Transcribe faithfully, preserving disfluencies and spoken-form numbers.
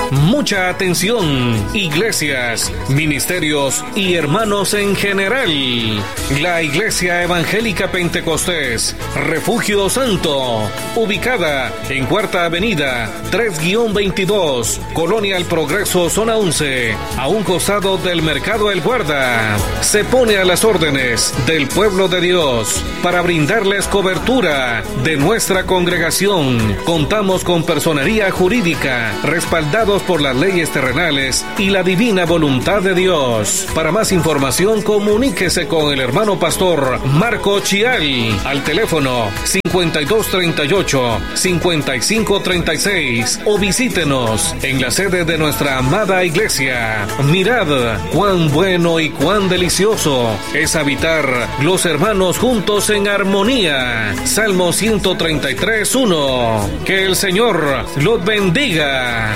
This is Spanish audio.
Mucha atención, iglesias, ministerios y hermanos en general. La Iglesia Evangélica Pentecostés, Refugio Santo, ubicada en Cuarta Avenida, tres veintidós, Colonia El Progreso, Zona once, a un costado del Mercado El Guarda, se pone a las órdenes del pueblo de Dios para brindarles cobertura de nuestra congregación. Contamos con personería jurídica, respaldados por las leyes terrenales y la divina voluntad de Dios. Para más información, comuníquese con el hermano pastor Marco Chial al teléfono cincuenta y dos treinta y ocho, cincuenta y cinco treinta y seis o visítenos en la sede de nuestra amada iglesia. Mirad cuán bueno y cuán delicioso es habitar los hermanos juntos en armonía. Salmo ciento treinta y tres, uno. Que el Señor los bendiga.